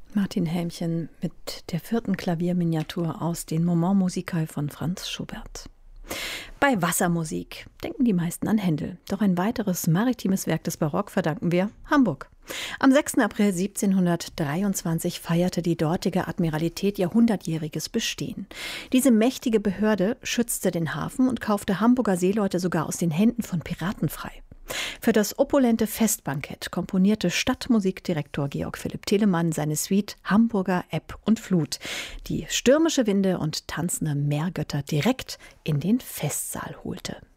Martin Helmchen mit der 4. Klavierminiatur aus den Moments musicaux von Franz Schubert. Bei Wassermusik denken die meisten an Händel. Doch ein weiteres maritimes Werk des Barock verdanken wir Hamburg. Am 6. April 1723 feierte die dortige Admiralität ihr 100-jähriges Bestehen. Diese mächtige Behörde schützte den Hafen und kaufte Hamburger Seeleute sogar aus den Händen von Piraten frei. Für das opulente Festbankett komponierte Stadtmusikdirektor Georg Philipp Telemann seine Suite Hamburger Ebb und Flut, die stürmische Winde und tanzende Meergötter direkt in den Festsaal holte.